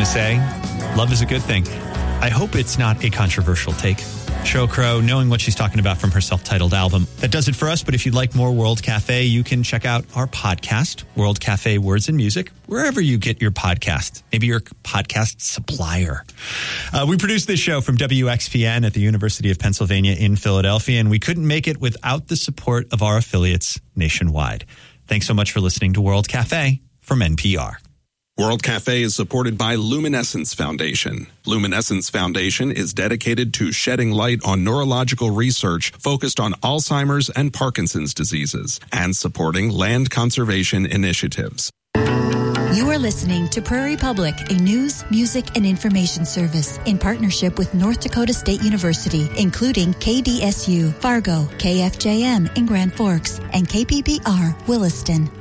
say, love is a good thing. I hope it's not a controversial take. Sheryl Crow, knowing what she's talking about from her self-titled album. That does it for us, but if you'd like more World Cafe, you can check out our podcast, World Cafe Words and Music, wherever you get your podcast. Maybe your podcast supplier. We produce this show from WXPN at the University of Pennsylvania in Philadelphia, and we couldn't make it without the support of our affiliates nationwide. Thanks so much for listening to World Cafe from NPR. World Cafe is supported by Luminescence Foundation. Luminescence Foundation is dedicated to shedding light on neurological research focused on Alzheimer's and Parkinson's diseases and supporting land conservation initiatives. You are listening to Prairie Public, a news, music, and information service in partnership with North Dakota State University, including KDSU, Fargo, KFJM in Grand Forks, and KPBR, Williston.